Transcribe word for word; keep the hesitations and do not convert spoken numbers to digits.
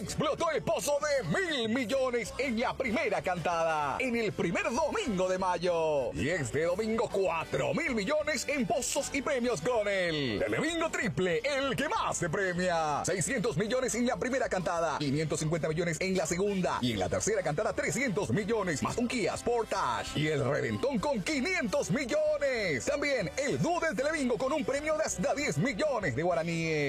explotó el pozo de mil millones en la primera cantada, en el primer domingo de mayo. Y este domingo, cuatro mil millones en pozos y premios con el Telebingo Triple, el que más se premia. seiscientos millones en la primera cantada, quinientos cincuenta millones en la segunda, y en la tercera cantada trescientos millones, más un Kia Sportage. Y el reventón con quinientos millones. También el dúo del Telebingo con un premio de hasta diez millones de guaraníes.